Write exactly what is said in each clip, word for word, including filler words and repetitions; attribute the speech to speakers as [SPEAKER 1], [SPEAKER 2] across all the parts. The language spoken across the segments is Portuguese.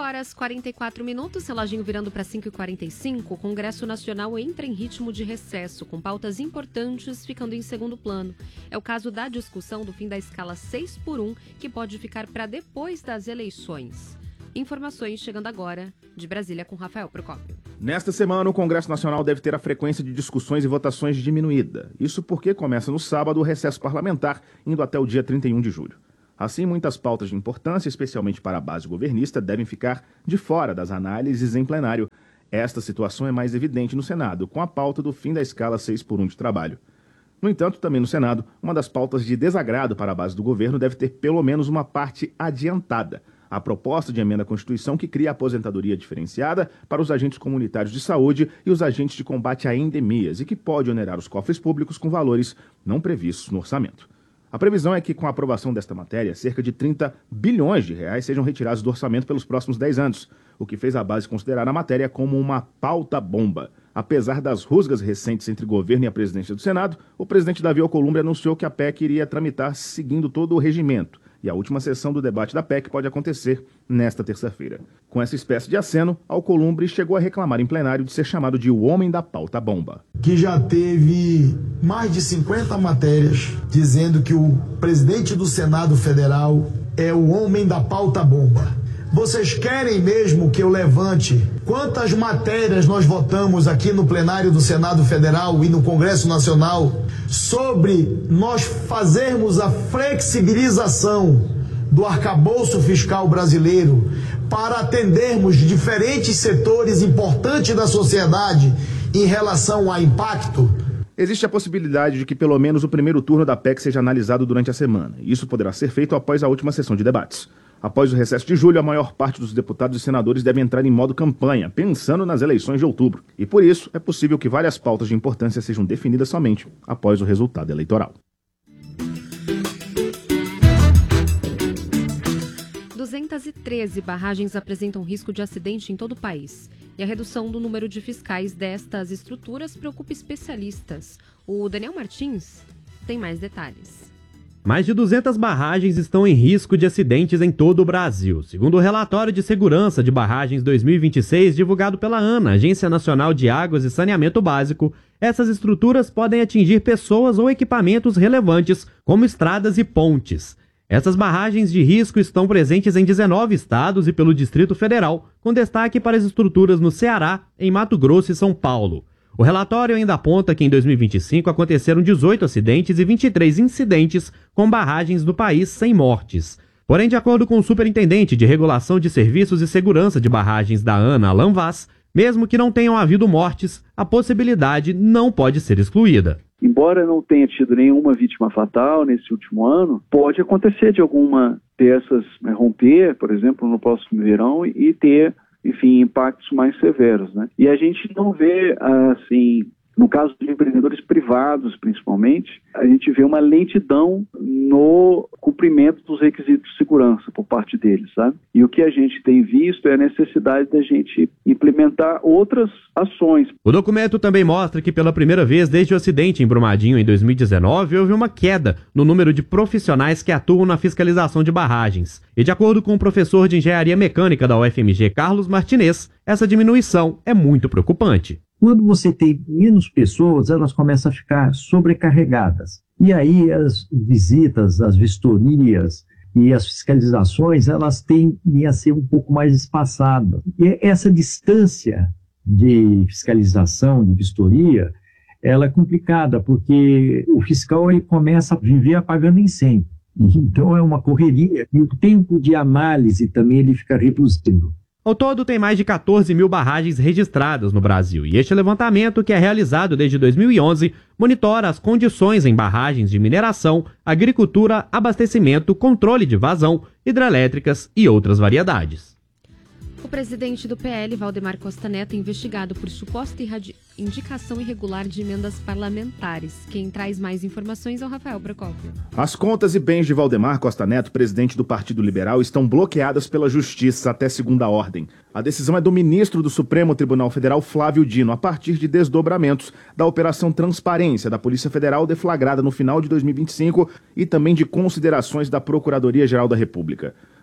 [SPEAKER 1] horas e quarenta e quatro minutos, reloginho virando para cinco e quarenta e cinco, o Congresso Nacional entra em ritmo de recesso, com pautas importantes ficando em segundo plano. É o caso da discussão do fim da escala seis por um, que pode ficar para depois das eleições. Informações chegando agora de Brasília com Rafael Procópio.
[SPEAKER 2] Nesta semana, o Congresso Nacional deve ter a frequência de discussões e votações diminuída. Isso porque começa no sábado o recesso parlamentar, indo até o dia trinta e um de julho. Assim, muitas pautas de importância, especialmente para a base governista, devem ficar de fora das análises em plenário. Esta situação é mais evidente no Senado, com a pauta do fim da escala seis por um de trabalho. No entanto, também no Senado, uma das pautas de desagrado para a base do governo deve ter pelo menos uma parte adiantada. A proposta de emenda à Constituição que cria a aposentadoria diferenciada para os agentes comunitários de saúde e os agentes de combate a endemias e que pode onerar os cofres públicos com valores não previstos no orçamento. A previsão é que, com a aprovação desta matéria, cerca de trinta bilhões de reais sejam retirados do orçamento pelos próximos dez anos, o que fez a base considerar a matéria como uma pauta-bomba. Apesar das rusgas recentes entre o governo e a presidência do Senado, o presidente Davi Alcolumbre anunciou que a P E C iria tramitar seguindo todo o regimento, e a última sessão do debate da P E C pode acontecer nesta terça-feira. Com essa espécie de aceno, Alcolumbre chegou a reclamar em plenário de ser chamado de o homem da pauta-bomba.
[SPEAKER 3] Que já teve mais de cinquenta matérias dizendo que o presidente do Senado Federal é o homem da pauta-bomba. Vocês querem mesmo que eu levante quantas matérias nós votamos aqui no plenário do Senado Federal e no Congresso Nacional sobre nós fazermos a flexibilização do arcabouço fiscal brasileiro para atendermos diferentes setores importantes da sociedade em relação a impacto?
[SPEAKER 2] Existe a possibilidade de que pelo menos o primeiro turno da P E C seja analisado durante a semana. Isso poderá ser feito após a última sessão de debates. Após o recesso de julho, a maior parte dos deputados e senadores deve entrar em modo campanha, pensando nas eleições de outubro. E por isso, é possível que várias pautas de importância sejam definidas somente após o resultado eleitoral.
[SPEAKER 1] duzentas e treze barragens apresentam risco de acidente em todo o país. E a redução do número de fiscais destas estruturas preocupa especialistas. O Daniel Martins tem mais detalhes.
[SPEAKER 4] Mais de duzentas barragens estão em risco de acidentes em todo o Brasil. Segundo o relatório de segurança de barragens dois mil e vinte e seis, divulgado pela ANA, Agência Nacional de Águas e Saneamento Básico, essas estruturas podem atingir pessoas ou equipamentos relevantes, como estradas e pontes. Essas barragens de risco estão presentes em dezenove estados e pelo Distrito Federal, com destaque para as estruturas no Ceará, em Mato Grosso e São Paulo. O relatório ainda aponta que em dois mil e vinte e cinco aconteceram dezoito acidentes e vinte e três incidentes com barragens no país sem mortes. Porém, de acordo com o superintendente de Regulação de Serviços e Segurança de Barragens da ANA, Alan Vaz, mesmo que não tenham havido mortes, a possibilidade não pode ser excluída.
[SPEAKER 5] Embora não tenha tido nenhuma vítima fatal nesse último ano, pode acontecer de alguma dessas né, romper, por exemplo, no próximo verão e ter, enfim, impactos mais severos, né? E a gente não vê, assim, no caso de empreendedores privados, principalmente, a gente vê uma lentidão no cumprimento dos requisitos de segurança por parte deles, sabe? E o que a gente tem visto é a necessidade da gente implementar outras ações.
[SPEAKER 4] O documento também mostra que pela primeira vez desde o acidente em Brumadinho em dois mil e dezenove, houve uma queda no número de profissionais que atuam na fiscalização de barragens. E de acordo com o professor de Engenharia Mecânica da U F M G, Carlos Martinez, essa diminuição é muito preocupante.
[SPEAKER 6] Quando você tem menos pessoas, elas começam a ficar sobrecarregadas. E aí as visitas, as vistorias e as fiscalizações, elas tendem a ser um pouco mais espaçadas. E essa distância de fiscalização, de vistoria, ela é complicada, porque o fiscal ele começa a viver apagando incêndio. Então é uma correria. E o tempo de análise também ele fica reduzindo.
[SPEAKER 4] Ao todo, tem mais de quatorze mil barragens registradas no Brasil, e este levantamento, que é realizado desde dois mil e onze, monitora as condições em barragens de mineração, agricultura, abastecimento, controle de vazão, hidrelétricas e outras variedades.
[SPEAKER 1] O presidente do P L, Valdemar Costa Neto, é investigado por suposta irradi- indicação irregular de emendas parlamentares. Quem traz mais informações é o Rafael Procópio.
[SPEAKER 2] As contas e bens de Valdemar Costa Neto, presidente do Partido Liberal, estão bloqueadas pela Justiça até segunda ordem. A decisão é do ministro do Supremo Tribunal Federal, Flávio Dino, a partir de desdobramentos da Operação Transparência da Polícia Federal deflagrada no final de dois mil e vinte e cinco e também de considerações da Procuradoria-Geral da República.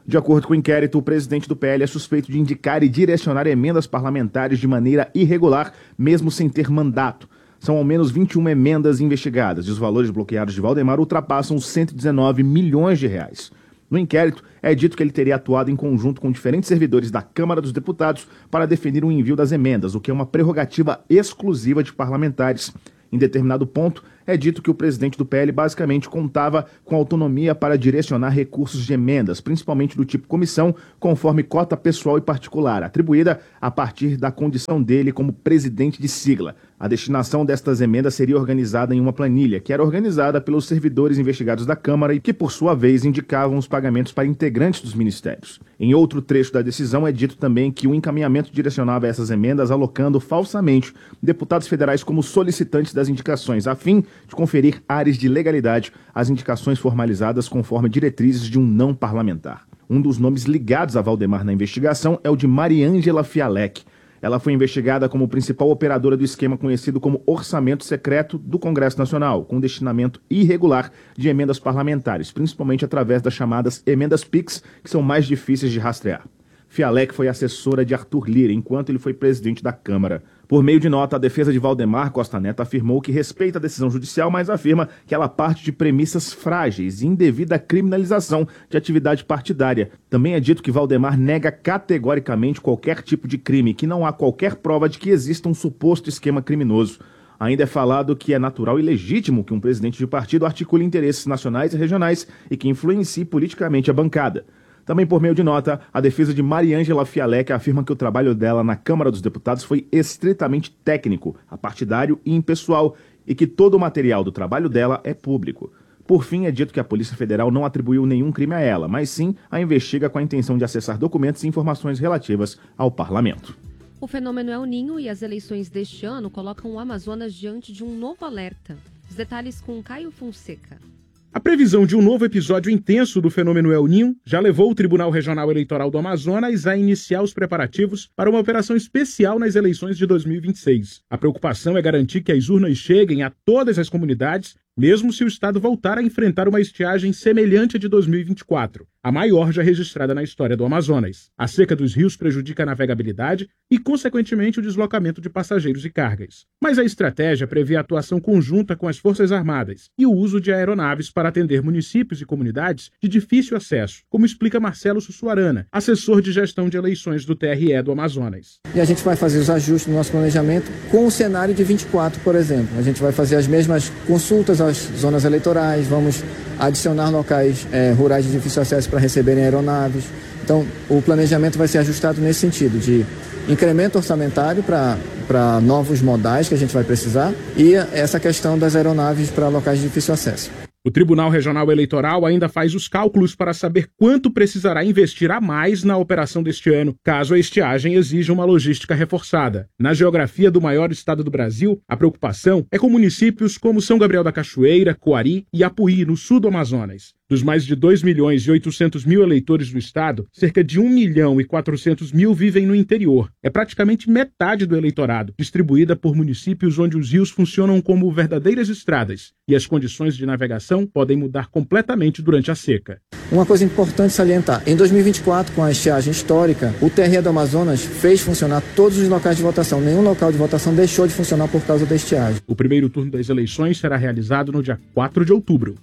[SPEAKER 2] De acordo com o inquérito, o presidente do P L é suspeito de indicar e direcionar emendas parlamentares de maneira irregular, mesmo sem ter mandato. São ao menos vinte e uma emendas investigadas e os valores bloqueados de Valdemar ultrapassam os cento e dezenove milhões de reais. No inquérito, é dito que ele teria atuado em conjunto com diferentes servidores da Câmara dos Deputados para definir o envio das emendas, o que é uma prerrogativa exclusiva de parlamentares. Em determinado ponto, é dito que o presidente do P L basicamente contava com autonomia para direcionar recursos de emendas, principalmente do tipo comissão, conforme cota pessoal e particular, atribuída a partir da condição dele como presidente de sigla. A destinação destas emendas seria organizada em uma planilha, que era organizada pelos servidores investigados da Câmara e que, por sua vez, indicavam os pagamentos para integrantes dos ministérios. Em outro trecho da decisão, é dito também que o encaminhamento direcionava essas emendas alocando falsamente deputados federais como solicitantes das indicações, a fim de conferir áreas de legalidade às indicações formalizadas conforme diretrizes de um não parlamentar. Um dos nomes ligados a Valdemar na investigação é o de Mariângela Fialec. Ela foi investigada como principal operadora do esquema conhecido como orçamento secreto do Congresso Nacional, com destinamento irregular de emendas parlamentares, principalmente através das chamadas emendas PIX, que são mais difíceis de rastrear. Fialec foi assessora de Arthur Lira, enquanto ele foi presidente da Câmara. Por meio de nota, a defesa de Valdemar Costa Neto afirmou que respeita a decisão judicial, mas afirma que ela parte de premissas frágeis e indevida criminalização de atividade partidária. Também é dito que Valdemar nega categoricamente qualquer tipo de crime, que não há qualquer prova de que exista um suposto esquema criminoso. Ainda é falado que é natural e legítimo que um presidente de partido articule interesses nacionais e regionais e que influencie politicamente a bancada. Também por meio de nota, a defesa de Mariângela Fialec afirma que o trabalho dela na Câmara dos Deputados foi estritamente técnico, apartidário e impessoal, e que todo o material do trabalho dela é público. Por fim, é dito que a Polícia Federal não atribuiu nenhum crime a ela, mas sim a investiga com a intenção de acessar documentos e informações relativas ao parlamento.
[SPEAKER 1] O fenômeno El Niño e as eleições deste ano colocam o Amazonas diante de um novo alerta. Os detalhes com Caio Fonseca.
[SPEAKER 7] A previsão de um novo episódio intenso do fenômeno El Niño já levou o Tribunal Regional Eleitoral do Amazonas a iniciar os preparativos para uma operação especial nas eleições de dois mil e vinte e seis. A preocupação é garantir que as urnas cheguem a todas as comunidades, mesmo se o estado voltar a enfrentar uma estiagem semelhante à de dois mil e vinte e quatro, a maior já registrada na história do Amazonas. A seca dos rios prejudica a navegabilidade e, consequentemente, o deslocamento de passageiros e cargas. Mas a estratégia prevê a atuação conjunta com as Forças Armadas e o uso de aeronaves para atender municípios e comunidades de difícil acesso, como explica Marcelo Sussuarana, assessor de gestão de eleições do T R E do Amazonas.
[SPEAKER 8] E a gente vai fazer os ajustes no nosso planejamento com o cenário de vinte e quatro, por exemplo. A gente vai fazer as mesmas consultas às zonas eleitorais, vamos adicionar locais é, rurais de difícil acesso para receberem aeronaves. Então, o planejamento vai ser ajustado nesse sentido, de incremento orçamentário para novos modais que a gente vai precisar e essa questão das aeronaves para locais de difícil acesso.
[SPEAKER 7] O Tribunal Regional Eleitoral ainda faz os cálculos para saber quanto precisará investir a mais na operação deste ano, caso a estiagem exija uma logística reforçada. Na geografia do maior estado do Brasil, a preocupação é com municípios como São Gabriel da Cachoeira, Coari e Apuí, no sul do Amazonas. Dos mais de dois milhões e oitocentos mil eleitores do estado, cerca de um milhão e quatrocentos mil vivem no interior. É praticamente metade do eleitorado, distribuída por municípios onde os rios funcionam como verdadeiras estradas e as condições de navegação podem mudar completamente durante a seca.
[SPEAKER 8] Uma coisa importante salientar, em dois mil e vinte e quatro, com a estiagem histórica, o T R E do Amazonas fez funcionar todos os locais de votação. Nenhum local de votação deixou de funcionar por causa da estiagem.
[SPEAKER 7] O primeiro turno das eleições será realizado no dia quatro de outubro.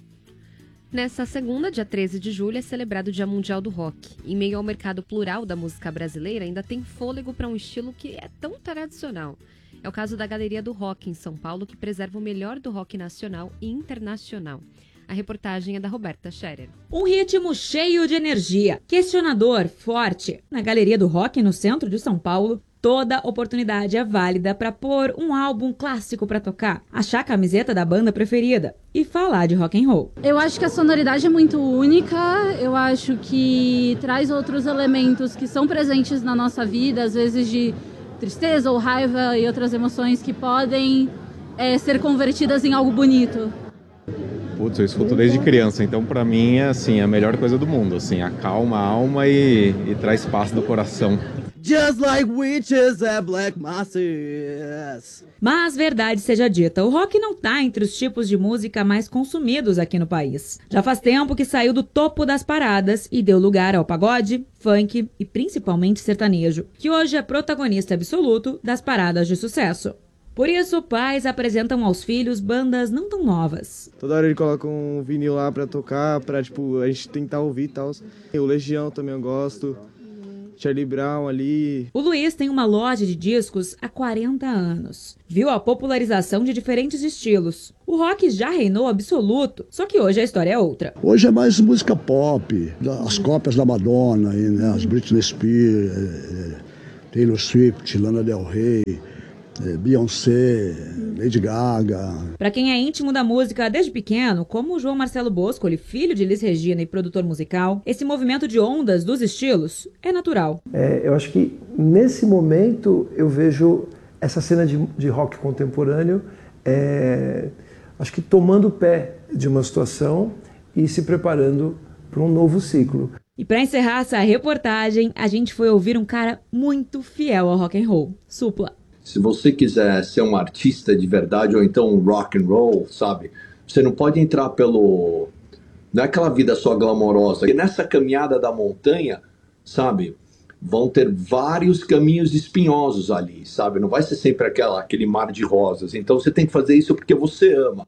[SPEAKER 1] Nessa segunda, dia treze de julho, é celebrado o Dia Mundial do Rock. Em meio ao mercado plural da música brasileira, ainda tem fôlego para um estilo que é tão tradicional. É o caso da Galeria do Rock, em São Paulo, que preserva o melhor do rock nacional e internacional. A reportagem é da Roberta Scherer.
[SPEAKER 9] Um ritmo cheio de energia, questionador, forte. Na Galeria do Rock, no centro de São Paulo, toda oportunidade é válida para pôr um álbum clássico para tocar, achar a camiseta da banda preferida e falar de rock and roll.
[SPEAKER 10] Eu acho que a sonoridade é muito única, eu acho que traz outros elementos que são presentes na nossa vida, às vezes de tristeza ou raiva e outras emoções que podem é, ser convertidas em algo bonito.
[SPEAKER 11] Putz, eu escuto desde criança, então pra mim é assim, a melhor coisa do mundo, assim, acalma a alma e, e traz paz do coração.
[SPEAKER 12] just like witches and black masses.
[SPEAKER 9] Mas verdade seja dita, o rock não tá entre os tipos de música mais consumidos aqui no país. Já faz tempo que saiu do topo das paradas e deu lugar ao pagode, funk e principalmente sertanejo, que hoje é protagonista absoluto das paradas de sucesso. Por isso, pais apresentam aos filhos bandas não tão novas.
[SPEAKER 12] Toda hora ele coloca um vinil lá pra tocar, pra tipo, a gente tentar ouvir e tal. O Legião também eu gosto. Charlie Brown ali.
[SPEAKER 9] O Luiz tem uma loja de discos há quarenta anos. Viu a popularização de diferentes estilos. O rock já reinou absoluto, só que hoje a história é outra.
[SPEAKER 13] Hoje é mais música pop, as cópias da Madonna, né? As Britney Spears, Taylor Swift, Lana Del Rey, Beyoncé, Lady Gaga.
[SPEAKER 9] Para quem é íntimo da música desde pequeno, como o João Marcelo Boscoli, filho de Elis Regina e produtor musical, esse movimento de ondas dos estilos é natural.
[SPEAKER 14] É, eu acho que nesse momento eu vejo essa cena de, de rock contemporâneo, é, acho que tomando pé de uma situação e se preparando para um novo ciclo.
[SPEAKER 9] E para encerrar essa reportagem, a gente foi ouvir um cara muito fiel ao rock and roll, Supla.
[SPEAKER 15] Se você quiser ser um artista de verdade ou então um rock and roll, sabe? Você não pode entrar pelo... Não é aquela vida só glamourosa. E nessa caminhada da montanha, sabe? Vão ter vários caminhos espinhosos ali, sabe? Não vai ser sempre aquela, aquele mar de rosas. Então você tem que fazer isso porque você ama.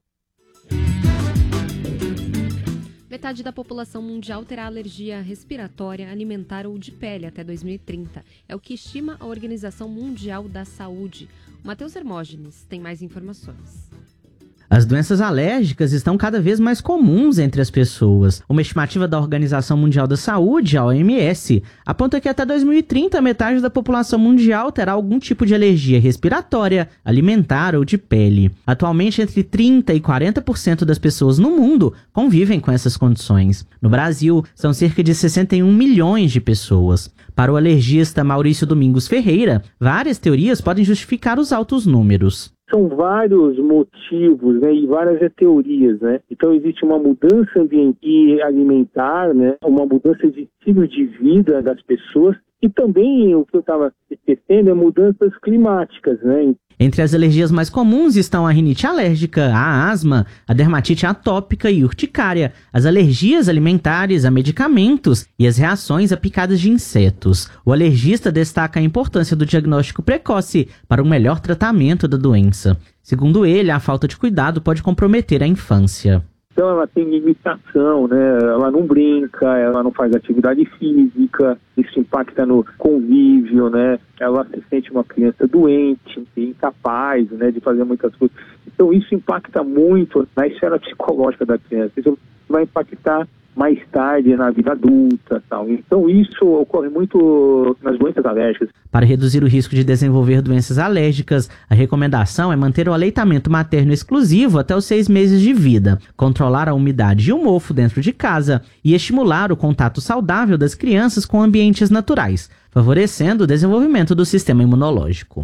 [SPEAKER 1] Metade da população mundial terá alergia respiratória, alimentar ou de pele até dois mil e trinta. É o que estima a Organização Mundial da Saúde. O Matheus Hermógenes tem mais informações.
[SPEAKER 16] As doenças alérgicas estão cada vez mais comuns entre as pessoas. Uma estimativa da Organização Mundial da Saúde, a O M S, aponta que até dois mil e trinta metade da população mundial terá algum tipo de alergia respiratória, alimentar ou de pele. Atualmente, entre trinta e quarenta por cento das pessoas no mundo convivem com essas condições. No Brasil, são cerca de sessenta e um milhões de pessoas. Para o alergista Maurício Domingos Ferreira, várias teorias podem justificar os altos números.
[SPEAKER 17] São vários motivos, né, e várias teorias, né? Então existe uma mudança ambiental e alimentar, né, uma mudança de estilo de vida das pessoas e também o que eu estava esquecendo é mudanças climáticas, né?
[SPEAKER 16] Entre as alergias mais comuns estão a rinite alérgica, a asma, a dermatite atópica e urticária, as alergias alimentares a medicamentos e as reações a picadas de insetos. O alergista destaca a importância do diagnóstico precoce para um melhor tratamento da doença. Segundo ele, a falta de cuidado pode comprometer a infância.
[SPEAKER 17] Então ela tem limitação, né? Ela não brinca, ela não faz atividade física, isso impacta no convívio, né? Ela se sente uma criança doente, incapaz, né, de fazer muitas coisas. Então isso impacta muito na esfera psicológica da criança. Isso vai impactar mais tarde na vida adulta, tal. Então isso ocorre muito nas doenças alérgicas.
[SPEAKER 16] Para reduzir o risco de desenvolver doenças alérgicas, a recomendação é manter o aleitamento materno exclusivo até os seis meses de vida, controlar a umidade e o mofo dentro de casa e estimular o contato saudável das crianças com ambientes naturais, favorecendo o desenvolvimento do sistema imunológico.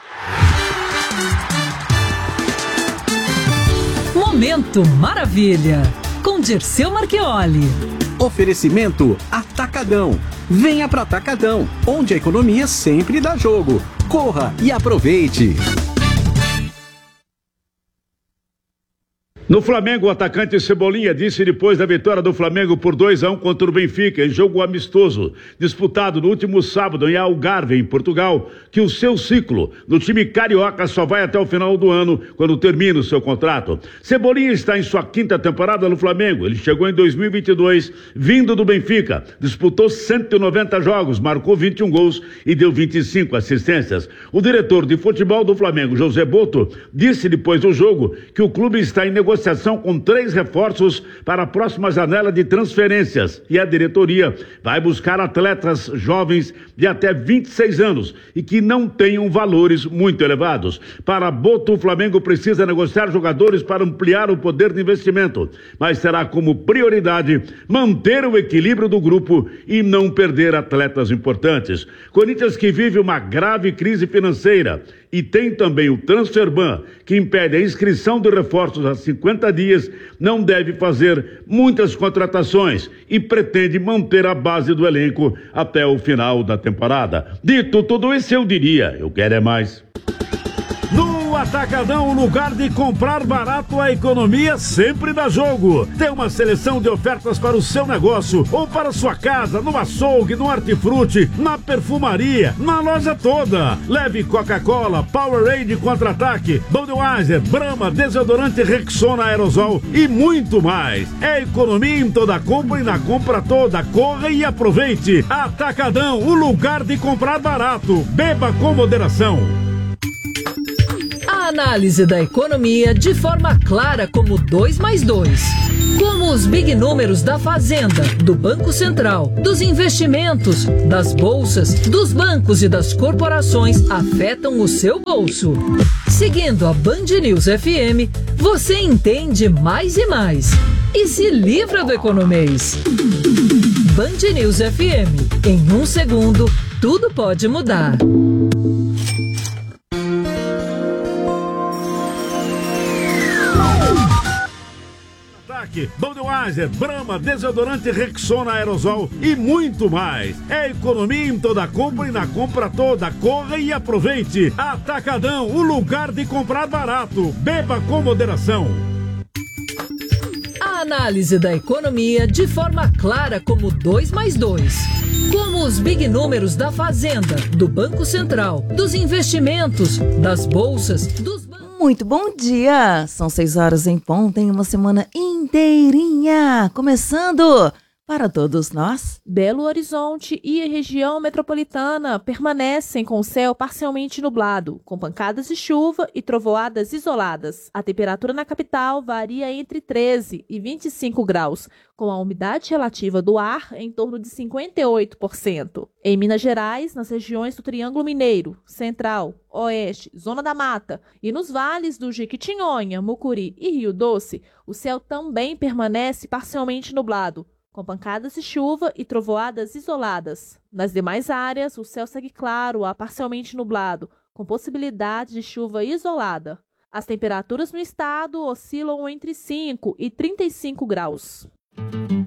[SPEAKER 18] Momento Maravilha, com Dirceu Marchioli.
[SPEAKER 19] Oferecimento Atacadão. Venha para Atacadão, onde a economia sempre dá jogo. Corra e aproveite.
[SPEAKER 20] No Flamengo, o atacante Cebolinha disse depois da vitória do Flamengo por dois a um contra o Benfica, em jogo amistoso, disputado no último sábado em Algarve, em Portugal, que o seu ciclo no time carioca só vai até o final do ano, quando termina o seu contrato. Cebolinha está em sua quinta temporada no Flamengo. Ele chegou em dois mil e vinte e dois, vindo do Benfica, disputou cento e noventa jogos, marcou vinte e um gols e deu vinte e cinco assistências. O diretor de futebol do Flamengo, José Boto, disse depois do jogo que o clube está em negociação com três reforços para a próxima janela de transferências e a diretoria vai buscar atletas jovens de até vinte e seis anos e que não tenham valores muito elevados. Para Boto, o Flamengo precisa negociar jogadores para ampliar o poder de investimento, mas terá como prioridade manter o equilíbrio do grupo e não perder atletas importantes. Corinthians, que vive uma grave crise financeira, e tem também o Transferban, que impede a inscrição de reforços a cinquenta cinquenta dias, não deve fazer muitas contratações e pretende manter a base do elenco até o final da temporada. Dito tudo isso, eu diria, eu quero é mais.
[SPEAKER 21] No Atacadão, o lugar de comprar barato, a economia sempre dá jogo. Tem uma seleção de ofertas para o seu negócio ou para sua casa, no açougue, no hortifruti, na perfumaria, na loja toda. Leve Coca-Cola, Powerade Contra-Ataque, Budweiser, Brahma, desodorante Rexona Aerosol e muito mais. É economia em toda compra e na compra toda. Corra e aproveite. Atacadão, o lugar de comprar barato. Beba com moderação.
[SPEAKER 18] A análise da economia de forma clara como dois mais dois. Como os big números da Fazenda, do Banco Central, dos investimentos, das bolsas, dos bancos e das corporações afetam o seu bolso. Seguindo a Band News F M, você entende mais e mais. E se livra do economês. Band News F M. Em um segundo, tudo pode mudar.
[SPEAKER 21] Budweiser, Brahma, desodorante Rexona Aerosol e muito mais. É economia em toda compra e na compra toda. Corra e aproveite. Atacadão, o lugar de comprar barato. Beba com moderação.
[SPEAKER 18] A análise da economia de forma clara como dois mais dois. Como os big números da Fazenda, do Banco Central, dos investimentos, das bolsas, dos
[SPEAKER 22] Muito bom dia! São seis horas em ponto, em uma semana inteirinha, começando para todos nós.
[SPEAKER 23] Belo Horizonte e a região metropolitana permanecem com o céu parcialmente nublado, com pancadas de chuva e trovoadas isoladas. A temperatura na capital varia entre treze e vinte e cinco graus, com a umidade relativa do ar em torno de cinquenta e oito por cento. Em Minas Gerais, nas regiões do Triângulo Mineiro, Central, Oeste, Zona da Mata e nos vales do Jequitinhonha, Mucuri e Rio Doce, o céu também permanece parcialmente nublado, com pancadas de chuva e trovoadas isoladas. Nas demais áreas, o céu segue claro a parcialmente nublado, com possibilidade de chuva isolada. As temperaturas no estado oscilam entre cinco e trinta e cinco graus.